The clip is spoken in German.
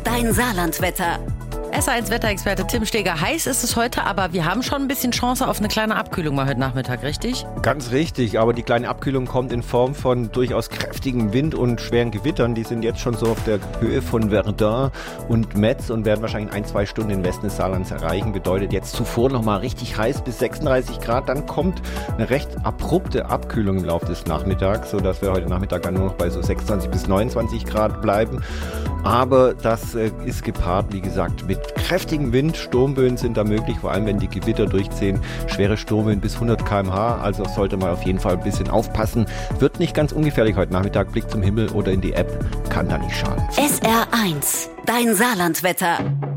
dein Saarlandwetter. SR1 Wetterexperte Tim Steger. Heiß ist es heute, aber wir haben schon ein bisschen Chance auf eine kleine Abkühlung mal heute Nachmittag, richtig? Ganz richtig, aber die kleine Abkühlung kommt in Form von durchaus kräftigem Wind und schweren Gewittern. Die sind jetzt schon so auf der Höhe von Verdun und Metz und werden wahrscheinlich in 1-2 Stunden den Westen des Saarlands erreichen. Bedeutet jetzt zuvor nochmal richtig heiß bis 36 Grad. Dann kommt eine recht abrupte Abkühlung im Laufe des Nachmittags, sodass wir heute Nachmittag dann nur noch bei so 26 bis 29 Grad bleiben. Aber das ist gepaart, wie gesagt, mit kräftigem Wind. Sturmböen sind da möglich, vor allem wenn die Gewitter durchziehen. Schwere Sturmböen bis 100 km/h, also sollte man auf jeden Fall ein bisschen aufpassen. Wird nicht ganz ungefährlich heute Nachmittag. Blick zum Himmel oder in die App kann da nicht schaden. SR1, dein Saarlandwetter.